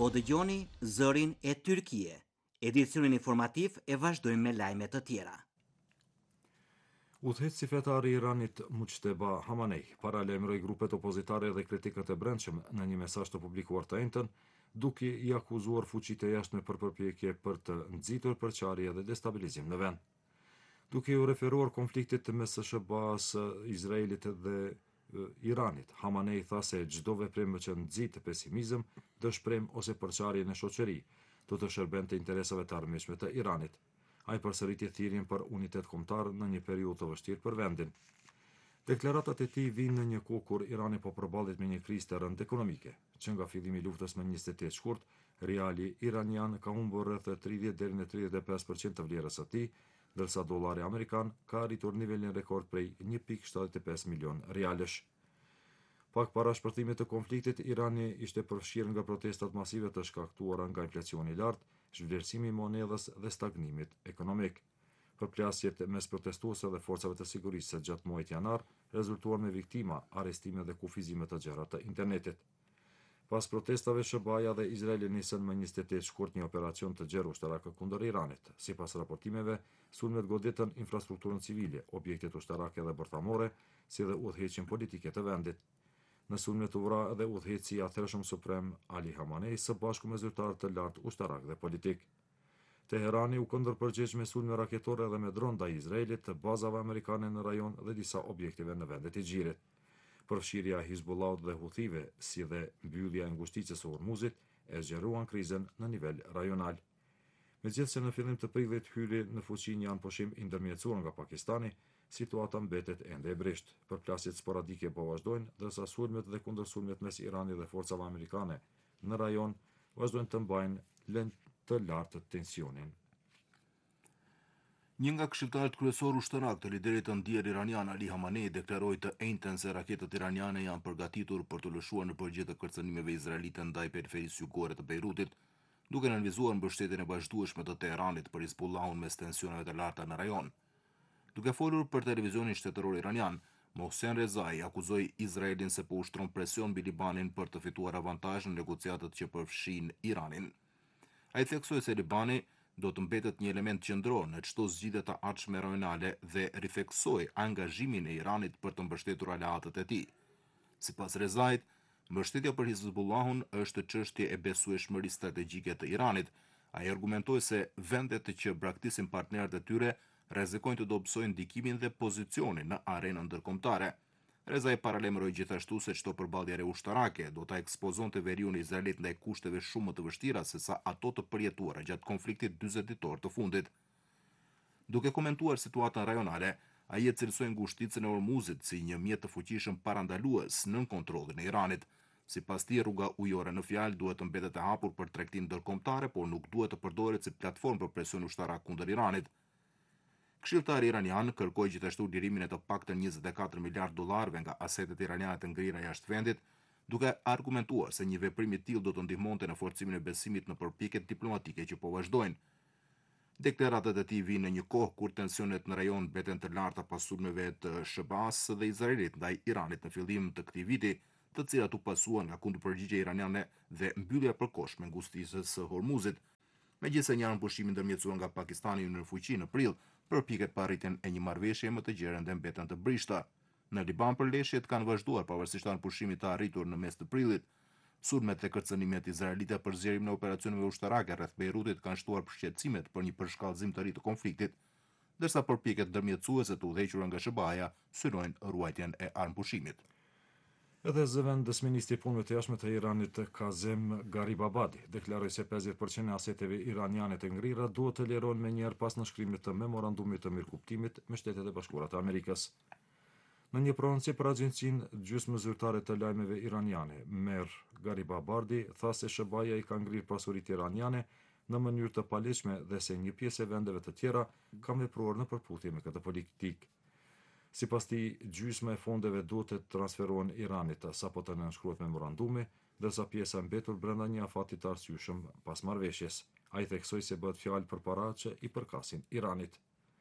Po dëgjoni zërin e Tyrkie. Edicionin informativ e vazhdojmë me lajme të tjera. Udhëheqësi fetar i Iranit Mujteba Hamanei paralajmëroi grupet opozitare dhe kritikët e brendshëm në një mesazh të publikuar të njëjtën, duke i akuzuar fuqitë e jashtme për përpjekje për të nxitur përçarje dhe destabilizim në vend. Duke u referuar konfliktit mes SBA-s, Izraelit dhe Iranit, Hamanei tha se çdo veprim që nxit pesimizëm, dëshpërim ose përçarje në shoqëri do të shërbente interesave të armiqshme të Iranit. Ai përsëriti thirrjen për unitet kombëtar në një periudhë të vështirë për vendin. Deklaratat e tij vijnë në një kohë kur Irani po përballet me një krizë të rëndë ekonomike, që nga fillimi i luftës më 28 shkurt, riali iranian ka humbur rreth 30 deri në 35% të vlerës së tij, ndërsa dollari amerikan ka arritur nivelin rekord prej 1.75 milion rialesh. Pak para shpërthimit të konfliktit, Irani ishte përfshirë nga protestat masive të shkaktuara nga inflacioni i lartë, zhvlerësimi i monedhës dhe stagnimit ekonomik. Përplasjet mes protestuesve dhe forcave të sigurisë gjatë muajit janar rezultuan me viktima, arrestime dhe kufizime të gjera të internetit. Pas protestave, SBA-ja dhe Izraeli nisën më 28 shkurt një operacion të gjerë ushtarak kundër Iranit. Sipas raportimeve, sulmet goditën infrastrukturën civile, objektet ushtarake dhe bërthamore, si dhe udhëheqjen politike të vendit. Në sulmet u vra edhe udhëheqësi i atëhershëm suprem Ali Hamanei së bashku me zyrtarë të lartë ushtarak dhe politik. Teherani u kundërpërgjigj me sulme raketore dhe me dron ndaj Izraelit, të bazave amerikane në rajon dhe disa objektive në vendet e Xhirit. Përfshirja e Hizbullahut dhe Huthive, si dhe mbyllja e ngushticës së Hormuzit, e zgjeruan krizën në nivel rajonal. Megjithëse në fillim të prillit hyri në fuqi një anëpushim i ndërmjetësuar nga Pakistani, situata mbetet ende e brisht. Përplasjet sporadike po vazhdojnë, ndërsa sulmet dhe kundërsulmet mes Iranit dhe forcave amerikane në rajon vazhdojnë të mbajnë lëndë të lartë tensionin. Një nga këshilltarët kryesor ushtarak të liderit të ndjer iranian Ali Hamanei deklaroi të njëjtën se raketat iraniane janë përgatitur për të lëshuar në përgjigje të kërcënimeve izraelite ndaj periferisë jugore të Beirutit, duke nënvizuar mbështetjen e vazhdueshme të Teheranit për Hizbullahun mes tensioneve të larta në rajon. Duke folur për televizionin shtetëror iranian, Mohsen Rezai akuzoi Izraelin se po ushtron presion mbi Libanin për të fituar avantazh në negociatat që përfshin Iranin. Ai theksoi se Libani do të mbetet një element qendror në çdo zgjidhje të ardhshme rajonale dhe ritheksoi angazhimin e Iranit për të mbështetur aleatët e tij. Sipas Rezait, mbështetja për Hizbullahun është çështje e besueshmërisë strategjike të Iranit. Ai argumentoi se vendet që braktisin partnerët e tyre rrezikojnë të dobësojnë ndikimin dhe pozicionin në arenën ndërkombëtare. Rezai paralajmëroi gjithashtu se çdo përballje ushtarake do ta ekspozonte veriun e Izraelit ndaj kushteve shumë më të vështira se sa ato të përjetuara gjatë konfliktit 40 ditor të fundit. Duke komentuar situatën rajonale, ai e cilësoi ngushticën e Hormuzit si një mjet të fuqishëm parandalues nën kontrollin e Iranit. Sipas tij, rruga ujore në fjalë duhet të mbetet e hapur për tregtinë ndërkombëtare, por nuk duhet të përdoret si platformë për presion ushtarak kundër Iranit. Këshilltari iranian kërkoi gjithashtu lirimin e të paktën 24 miliard dollarëve nga asetet iraniane të ngrira jashtë vendit, duke argumentuar se një veprim i tillë do të ndihmonte në forcimin e besimit në përpjekjet diplomatike që po vazhdojnë. Deklaratat e tij vijnë në një kohë kur tensionet në rajon mbeten të larta pas sulmeve të SBA-s dhe Izraelit ndaj Iranit në fillim të këtij viti, të cilat u pasuan nga kundërpërgjigje iraniane dhe mbyllja e përkohshme e ngushticës së Hormuzit. Megjithëse një anëpushim i ndërmjetësuar nga Pakistani në fuqi në prill përpiqet për arritjen e një marrëveshje më të gjerë dhe mbeten të brishta. Në Liban përleshjet kanë vazhduar pavarësisht anëpushimit të arritur në mes të prillit. Sulmet dhe kërcënimet izraelite për zgjerimin e operacioneve ushtarake rreth Beirutit kanë shtuar shqetësimet për një përshkallëzim të ri të konfliktit, ndërsa përpjekjet ndërmjetësuese të udhëhequra nga SBA-ja synojnë ruajtjen e anëpushimit. Edhe zëvendës ministri i punëve të jashtme të Iranit Kazem Garibabadi deklaroi se 50% e aseteve iraniane të ngrira duhet të lirohen menjëherë pas nënshkrimit të memorandumit të mirëkuptimit me Shtetet e Bashkuara të Amerikës. Në një prononcë për agjencinë gjysmë zyrtare të lajmeve iraniane, Mer Garibabadi tha se SBA-ja i ka ngrirë pasuritë iraniane në mënyrë të paligjshme dhe se një pjesë e vendeve të tjera kanë vepruar në përputhje me këtë politikë. Sipas tij, gjysma e fondeve duhet të transferohen Iranit sapo të nënshkruhet memorandumi, ndërsa pjesa e mbetur brenda një afati të arsyeshëm pas marrëveshjes. Ai theksoi se bëhet fjalë për para që i përkasin Iranit.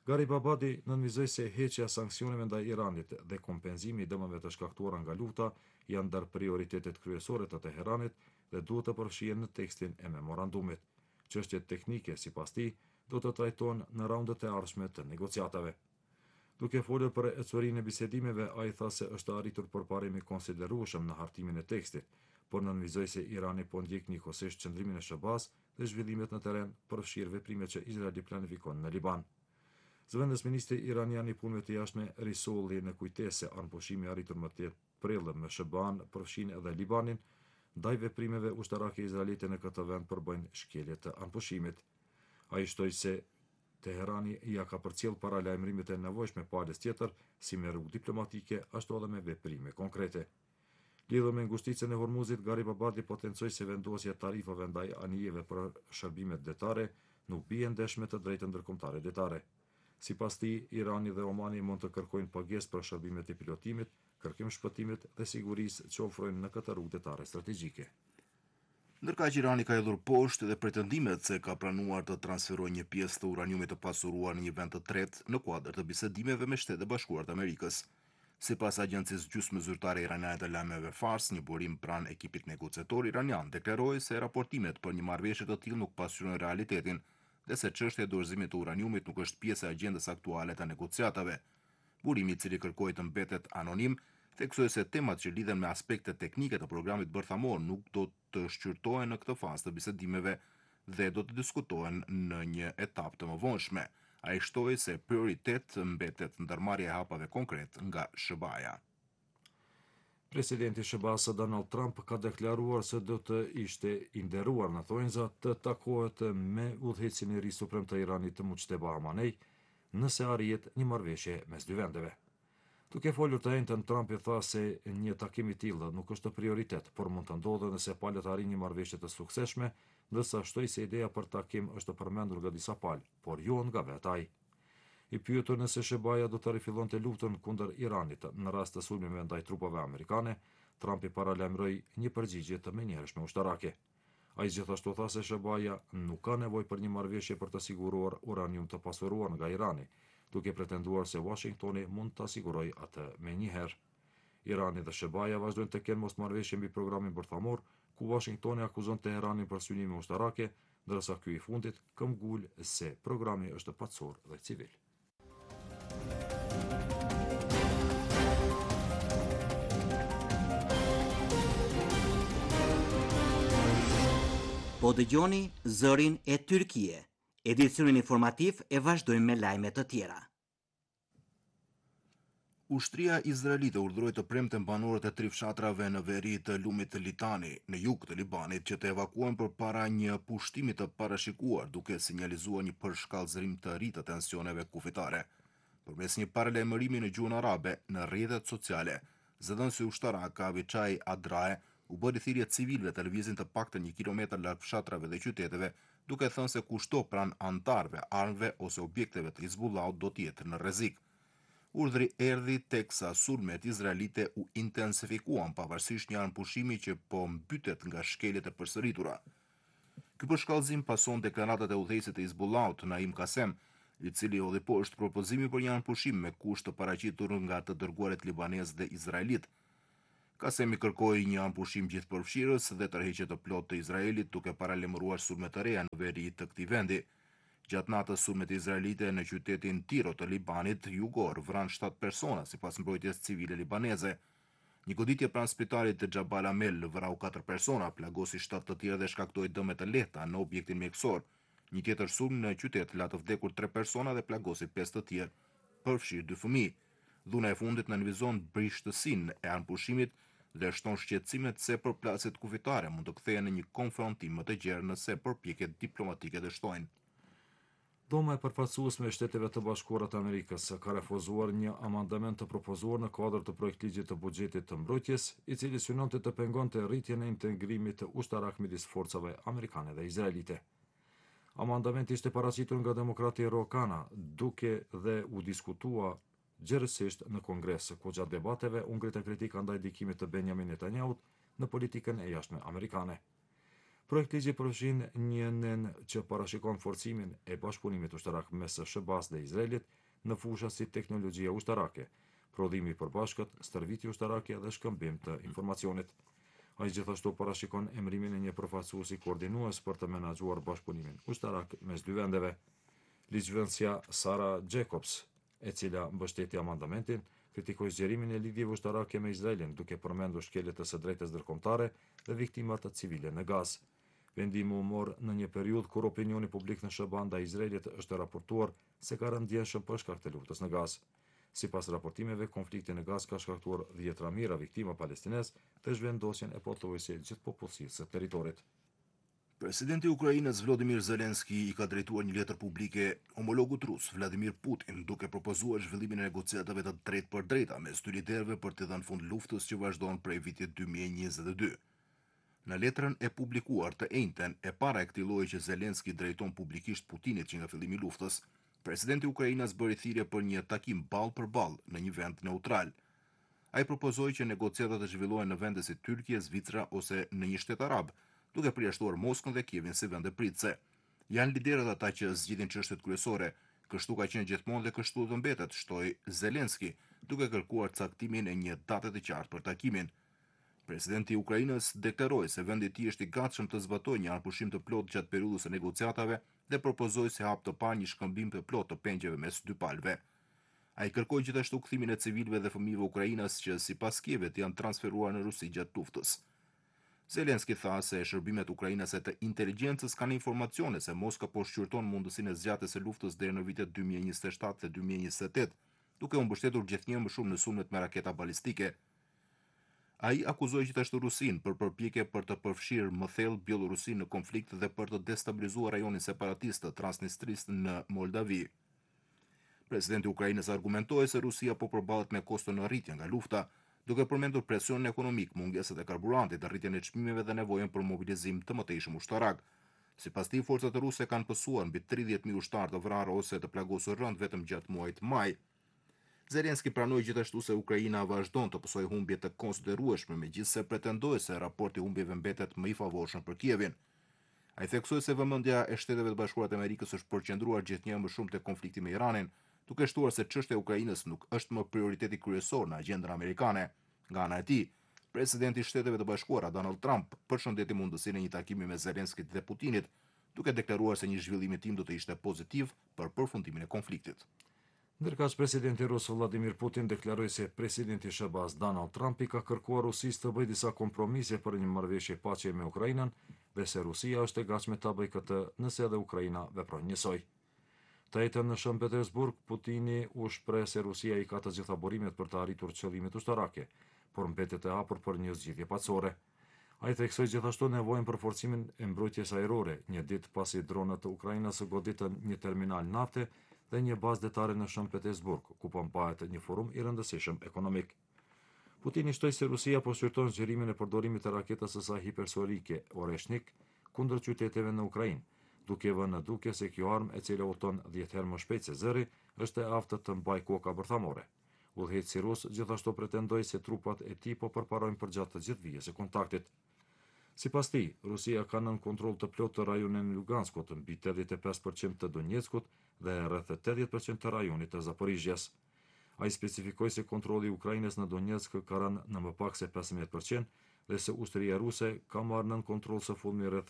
Garibabadi nënvizoi se heqja sanksioneve ndaj Iranit dhe kompenzimi i dëmeve të shkaktuara nga lufta janë ndër prioritetet kryesore të Teheranit dhe duhet të përfshihen në tekstin e memorandumit. Çështjet teknike, sipas tij, do të trajtohen në raundet e ardhshme të negociatave. Duke folur për ecurinë e bisedimeve, ai tha se është arritur përparim i konsiderueshëm në hartimin e tekstit, por nënvizoi se Irani po ndjek njëkohësisht qëndrimin e SHBA-s dhe zhvillimet në terren, përfshirë veprimet që Izraeli planifikon në Liban. Zëvendësministri iranian i punëve të jashtme risolli në kujtesë se anëpushimi arritur më 8 prill me SHBA-n përfshin edhe Libanin, ndaj veprimeve ushtarake izraelite në këtë vend përbëjnë shkelje të anëpushimit. Ai shtoi se Teherani ja ka përcjell paralajmërimet e nevojshme palës tjetër, si me rrugë diplomatike, ashtu edhe me veprime konkrete. Lidhur me ngushticën e Hormuzit, Garibabadi potencoi se vendosja e tarifave ndaj anijeve për shërbimet detare nuk bie ndesh me të drejtën ndërkombëtare detare. Sipas tij, Irani dhe Omani mund të kërkojnë pagesë për shërbimet e pilotimit, kërkim shpëtimit dhe sigurisë që ofrojnë në këtë rrugë detare strategjike. Ndërkaq që Irani ka hedhur poshtë dhe pretendimet se ka planuar të transferojë një pjesë të uraniumit të pasuruar në një vend të tretë në kuadër të bisedimeve me Shtetet e Bashkuara të Amerikës. Sipas agjencisë gjysmë zyrtare iraniane të lajmeve Fars, një burim pranë ekipit negociator iranian deklaroi se raportimet për një marrëveshje të tillë nuk pasqyrojnë realitetin dhe se çështja e dorëzimit të uraniumit nuk është pjesë e agjendës aktuale të negociatave. Burimi, i cili kërkoi të mbetet anonim, theksoi se temat që lidhen me aspektet teknike të programit bërthamor nuk do të shqyrtohen në këtë fazë të bisedimeve dhe do të diskutohen në një etapë të mëvonshme. Ai shtoi se prioritet mbetet ndërmarrja e hapave konkret nga SHBA-ja. Presidenti i SHBA-s Donald Trump ka deklaruar se do të ishte i nderuar në thonjza të takohet me udhëheqësin e ri suprem të Iranit të Mujtaba Khamenei nëse arrihet një marrëveshje mes dy vendeve. Duke folur të njëjtën, Trump i tha se një takim i tillë nuk është prioritet, por mund të ndodhë nëse palët arrin një marrëveshje të suksesshme, ndërsa shtoi se ideja për takim është përmendur nga disa palë, por jo nga vetë ai. I pyetur nëse SHBA-ja do të rifillonte luftën kundër Iranit në rast të sulmeve ndaj trupave amerikane, Trump i paralajmëroi një përgjigje të menjëhershme ushtarake. Ai gjithashtu tha se SHBA-ja nuk ka nevojë për një marrëveshje për të siguruar uranium të pasuruar nga Irani, duke pretenduar se Washingtoni mund të sigurojë atë menjëherë. Irani dhe SHBA-ja vazhdojnë të kenë mosmarrëveshje mbi programin bërthamor, ku Washingtoni akuzon Teheranin për synime ushtarake, ndërsa ky i fundit këmbgul se programi është paqësor dhe civil. Po dëgjoni zërin e Tyrkie. Edicionin informativ e vazhdojmë me lajme të tjera. Ushtria izraelite urdhëroi të premten banorët e 3 fshatrave në veri të lumit të Litani, në jug të Libanit, që të evakuohen përpara një pushtimi të parashikuar, duke sinjalizuar një përshkallëzim të ri të tensioneve kufitare. Përmes një paralajmërimi në gjuhën arabe në rrjetet sociale, zëdhënësi ushtarak Avichai Adrae u bë thirrje civilëve të lëvizin të paktën 1 kilometër larg fshatrave dhe qyteteve, duke thënë se kushto pranë antarëve, armëve ose objekteve të Hizbullahut do të jetë në rrezik. Urdhri erdhi teksa sulmet izraelite u intensifikuan pavarësisht një anëpushimi që po mbytet nga shkeljet e përsëritura. Ky përshkallëzim pason deklaratat e udhëheqësit të Hizbullahut Naim Kasem, i cili hodhi poshtë propozimi për një anëpushim me kusht të paraqitur nga të dërguarit libanez dhe izraelit. Kasemi kërkoi një anëpushim gjithëpërfshirës dhe tërheqje të plotë të Izraelit, duke paralajmëruar sulme të reja në veri të këtij vendi. Gjatë natës, sulmet izraelite në qytetin Tiro të Libanit jugor vranë 7 persona sipas mbrojtjes civile libaneze. Një goditje pranë spitalit të Jabal Amel vrau 4 persona, plagosi 7 të tjerë dhe shkaktoi dëme të lehta në objektin mjekësor. Një tjetër sulm në qytet la të vdekur 3 persona dhe plagosi 5 të tjerë, përfshirë 2 fëmijë. Dhuna e fundit nënvizon brishtësinë e anëpushimit dhe shton shqetësimet se përplasjet kufitare mund të kthehen në një konfrontim më të gjerë nëse përpjekjet diplomatike dështojnë. Doma e përfaqësuesme e Shteteve të Bashkuara të Amerikës ka refuzuar një amandament të propozuar në kuadër të projektligjit të buxhetit të mbrojtjes, i cili synonte të pengonte rritjen e integrimit të ushtarak midis forcave amerikane dhe izraelite. Amandamenti ishte paraqitur nga demokrati Ro Khanna, duke dhe u diskutua gjerësisht në Kongres, ku gjatë debateve u ngritën kritika ndaj ndikimit të Benjamin Netanyahut në politikën e jashtme amerikane. Projektligji përfshin një nen që parashikon forcimin e bashkëpunimit ushtarak mes SBA-s dhe Izraelit në fusha si teknologjia ushtarake, prodhimi i përbashkët, stërvitje ushtarake dhe shkëmbim të informacionit. Ai gjithashtu parashikon emërimin e një përfaqësuesi koordinues për të menaxhuar bashkëpunimin ushtarak mes dy vendeve. Ligjvënësja Sara Jacobs, e cila mbështeti amandamentin, kritikoi zgjerimin e lidhjeve ushtarake me Izraelin, duke përmendur shkeljet e së drejtës ndërkombëtare dhe viktimat civile në Gazë. Vendimi u mor në një periudhë kur opinioni publik në SBA ndaj Izraelit është raportuar se ka rënë ndjenshëm për shkak të luftës në Gazë. Sipas raportimeve, konflikti në Gazë ka shkaktuar dhjetra mijëra viktima palestinez dhe zhvendosjen e pothuajse gjithë popullsisë së territorit. Presidenti i Ukrainës Volodymyr Zelenski i ka drejtuar një letër publike homologut rus Vladimir Putin duke propozuar zhvillimin e negociatave të drejtë për drejta mes dy liderëve për të dhënë fund luftës që vazhdon prej vitit 2022. Në letrën e publikuar të njëjtën e para e këtij lloji që Zelenski drejton publikisht Putinit që nga fillimi i luftës, presidenti i Ukrainës bëri thirrje për një takim ball për ball në një vend neutral. Ai propozoi që negociatat të zhvillohen në vende si Tyrkia, Zvicra ose në një shtet arab, duke përjashtuar Moskën dhe Kievin si vende pritëse. Janë liderët ata që zgjidhin çështjet kryesore, kështu ka qenë gjithmonë dhe kështu do mbetet, shtoi Zelenski, duke kërkuar caktimin e një date të qartë për takimin. Presidenti i Ukrainës deklaroi se vendi i tij është i gatshëm të zbatojë një anëpushim të plotë gjatë periudhës së negociatave dhe propozoi si hap të parë një shkëmbim të plotë të pengjeve mes dy palëve. Ai kërkoi gjithashtu kthimin e civilëve dhe fëmijëve ukrainas që sipas Kievit janë transferuar në Rusi gjatë luftës. Zelenski tha se shërbimet ukrainase të inteligjencës kanë informacione se Moska po shqyrton mundësinë e zgjatjes së luftës deri në vitet 2027 dhe 2028, duke u mbështetur gjithnjë më shumë në sulmet me raketa balistike. Ai akuzoi gjithashtu Rusinë për përpjekje për të përfshirë më thellë Bielorusinë në konflikt dhe për të destabilizuar rajonin separatist të Transnistrisë në Moldavi. Presidenti i Ukrainës argumentoi se Rusia po përballet me kosto në rritje nga lufta, duke përmendur presionin ekonomik, mungesat e karburantit, rritjen e çmimeve dhe nevojën për mobilizim të mëtejshëm ushtarak. Sipas tij, forcat ruse kanë pësuar mbi 30.000 ushtarë të vrarë ose të plagosur rënd vetëm gjatë muajit maj. Zelenski pranoi gjithashtu se Ukraina vazhdon të pësojë humbje të konsiderueshme, megjithse pretendoi se raporti i humbjeve mbetet më i favorshëm për Kievin. Ai theksoi se vëmendja e Shteteve të Bashkuara të Amerikës është përqendruar gjithnjë më shumë te konflikti me Iranin, duke shtuar se çështja e Ukrainës nuk është më prioriteti kryesor në agjendën amerikane. Nga ana e tij, presidenti i Shteteve të Bashkuara Donald Trump përshëndeti mundësinë e një takimi me Zelenskit dhe Putinit, duke deklaruar se një zhvillim i tim do të ishte pozitiv për përfundimin e konfliktit. Ndërkaq presidenti rus Vladimir Putin deklaroi se presidenti i SBA-s Donald Trump i ka kërkuar Rusisë të bëjë disa kompromise për një marrëveshje paqe me Ukrainën dhe se Rusia është e gatshme ta bëjë këtë nëse edhe Ukraina vepron njësoj. Të njëjtën në Shën Petersburg, Putini u shpreh se Rusia i ka të gjitha burimet për të arritur qëllimet ushtarake, por mbetet e hapur për një zgjidhje paqësore. Ai theksoi gjithashtu nevojën për forcimin e mbrojtjes ajrore, një ditë pasi dronët të Ukrainës goditën një terminal nafte dhe një bazë detare në Shën Petersburg, ku po mbahet një forum i rëndësishëm ekonomik. Putini shtoi se Rusia po shqyrton zgjerimin e përdorimit të raketës së saj hipersorike Oreshnik kundër qyteteve në Ukrainë, duke vënë në duke se kjo armë, e cila udhton 10 herë më shpejt se zëri, është e aftë të mbajë koka bërthamore. Udhëheqësi rus gjithashtu pretendoi se trupat e tij po përparojnë përgjatë të gjithë vijës së kontaktit. Sipas tij, Rusia ka nën kontroll të plotë të rajonin e Luganskut, mbi 85% të Donjeckut dhe rreth 80% të rajonit të Zaporizhjes. Ai specifikoi se kontrolli i Ukrainës në Donjeck ka rënë në më pak se 15% dhe se ushtria ruse ka marrë nën kontroll së fundmi rreth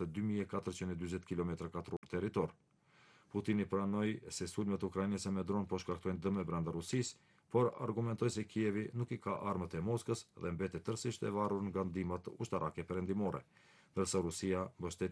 2440 km2 territor. Putini pranoi se sulmet ukrainase me dron po shkaktojnë dëme brenda Rusisë, por argumentoi se Kievi nuk i ka armët e Moskës dhe mbetet tërësisht e varur nga ndihmat ushtarake perëndimore, ndërsa Rusia mbështet